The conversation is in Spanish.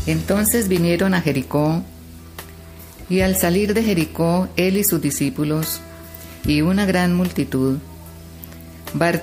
Entonces vinieron a Jericó, y al salir de Jericó, él y sus discípulos, y una gran multitud,